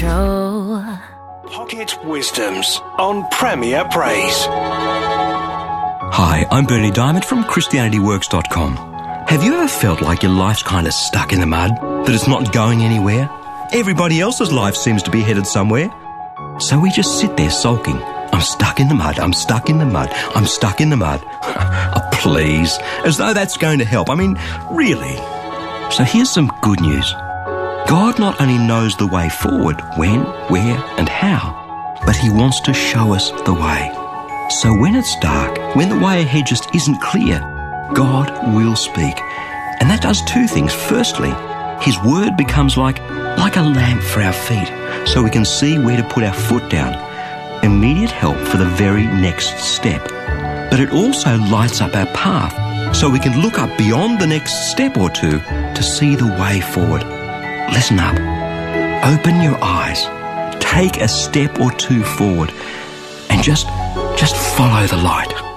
Show. Pocket Wisdoms on Premier Praise. Hi, I'm Bernie Diamond from ChristianityWorks.com. Have you ever felt like your life's kind of stuck in the mud, that it's not going anywhere? Everybody else's life seems to be headed somewhere. So we just sit there sulking. I'm stuck in the mud, I'm stuck in the mud, I'm stuck in the mud. Oh, please, as though that's going to help. I mean, really. So here's some good news. God not only knows the way forward, when, where and how, but he wants to show us the way. So when it's dark, when the way ahead just isn't clear, God will speak. And that does two things. Firstly, his word becomes like a lamp for our feet, so we can see where to put our foot down. Immediate help for the very next step. But it also lights up our path, so we can look up beyond the next step or two to see the way forward. Listen up. Open your eyes. Take a step or two forward and just follow the light.